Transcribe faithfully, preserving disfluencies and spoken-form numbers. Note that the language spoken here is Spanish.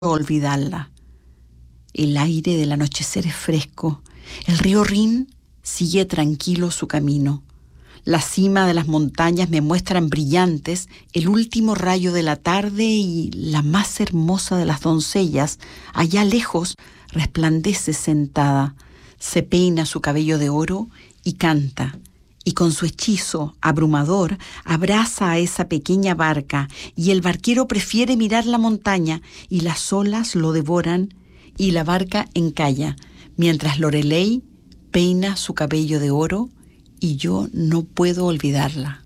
olvidarla. El aire del anochecer es fresco. El río Rin sigue tranquilo su camino. La cima de las montañas me muestran brillantes el último rayo de la tarde y la más hermosa de las doncellas, allá lejos, resplandece sentada. Se peina su cabello de oro y canta. Y con su hechizo abrumador abraza a esa pequeña barca, y el barquero prefiere mirar la montaña, y las olas lo devoran, y la barca encalla, mientras Lorelei peina su cabello de oro, y yo no puedo olvidarla.